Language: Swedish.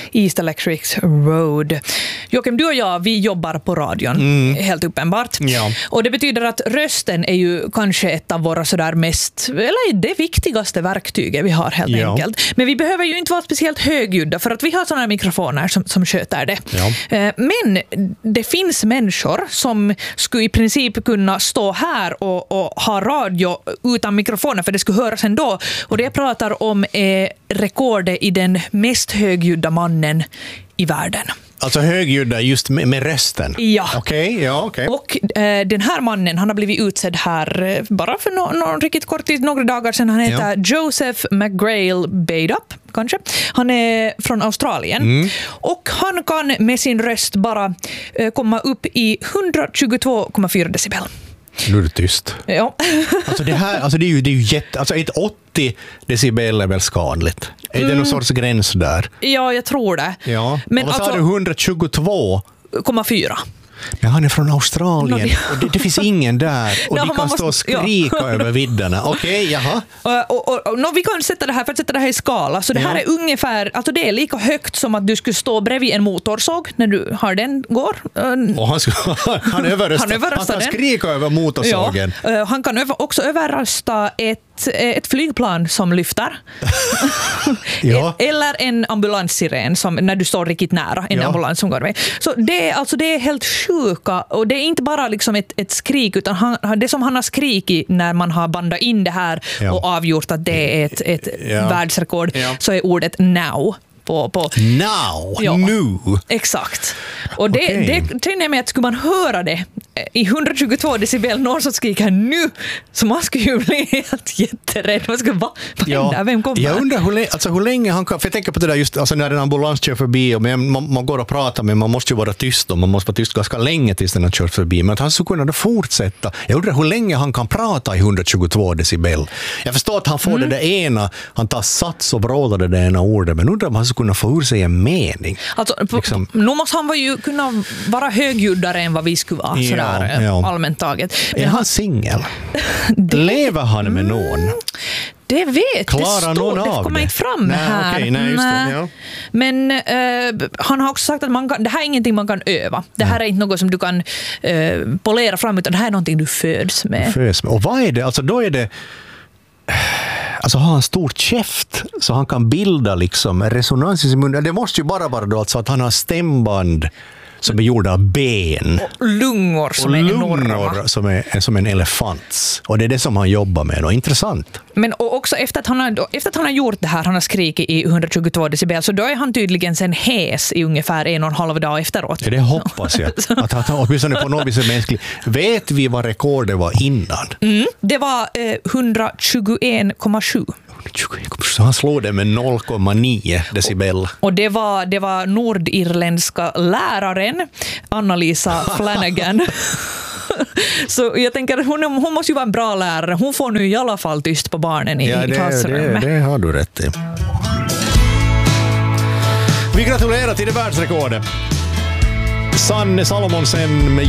East Electric Road. Joakim, du och jag, vi jobbar på radion, helt uppenbart. Ja. Och det betyder att rösten är ju kanske ett av våra sådär mest, eller det viktigaste verktyget vi har helt enkelt. Men vi behöver ju inte vara speciellt högljudda för att vi har sådana mikrofoner som sköter det. Ja. Men det finns människor som skulle i princip kunna stå här och ha radio utan mikrofoner för det skulle höras ändå. Och det jag pratar om är rekordet i den mest högljudda mannen i världen. Alltså högljudda just med rösten? Ja. Okej. Och den här mannen, han har blivit utsedd här bara för någon riktigt kort tid, några dagar sedan. Han heter Joseph McGrail Badup, kanske. Han är från Australien. Och han kan med sin röst bara komma upp i 122,4 decibel. Nu är det tyst. Ja. Alltså det är ju jätte... Alltså ett 80 decibel är väl skadligt. Är det någon sorts gräns där? Ja, jag tror det. Ja. Men vad sa alltså, du, 122,4? Men han är från Australien och det finns ingen där och de kan stå och skrika över vidderna. Okej, jaha. Och vi kan sätta det här, för att sätta det här i skala. Så det här är ungefär, alltså det är lika högt som att du skulle stå bredvid en motorsåg när du har den går. Och han kan skrika över motorsågen. Ja. Han kan också överrösta ett flygplan som lyfter. Ja. Eller en ambulanssiren som när du står riktigt nära en ambulans som går med. Så det är helt sjuka, och det är inte bara liksom ett skrik, utan det som han har skrikit när man har bandat in det här och avgjort att det är ett världsrekord, så är ordet now. Now, ja, nu. Exakt. Och det tänker jag mig att skulle man höra det i 122 decibel, någon som skriker nu, så man skulle ju bli helt jätterädd. Man skulle vad händer? Vem kommer? Jag undrar hur länge han kan, för jag tänker på det där just alltså när en ambulans kör förbi och man går och pratar, men man måste ju vara tyst och man måste vara tyst ganska länge tills den har kört förbi, men att han skulle kunna fortsätta. Jag undrar hur länge han kan prata i 122 decibel. Jag förstår att han får det där ena, han tar sats och vrålar det ena ordet, men undrar om han skulle kunna få ur sig en mening. Alltså, nu måste han ju kunna vara högljuddare än vad vi skulle vara, sådär allmänt taget. Är han singel? Lever han med någon? Det vet, Klarar någon det kommer inte fram här. Okay, nej, just det, ja. Men han har också sagt att det här är ingenting man kan öva. Det här är inte något som du kan polera fram, utan det här är någonting du föds med. Och vad är det? Alltså då är det... Alltså har han stort käft så han kan bilda liksom resonans i sin mun. Det måste ju bara vara då alltså att han har stämband som är gjorda av ben. Och lungor som är enorma. Som en elefants. Och det är det som han jobbar med. Och intressant. Men också efter att han har gjort det här, han har skrikit i 122 decibel, så då är han tydligen sen hes i ungefär 1,5 dag efteråt. Ja, det hoppas jag. Att han åtminstone på något vis är mänsklig. Vet vi vad rekordet var innan? Det var 121,7. Så han slår det med 0,9 decibel. Och det var nordirländska läraren Anna-Lisa Flanagan. Så jag tänker att hon måste ju vara en bra lärare. Hon får nu i alla fall tyst på barnen i klassrummet. Det har du rätt i. Vi gratulerar till det världsrekordet. Sanne Salomonsen med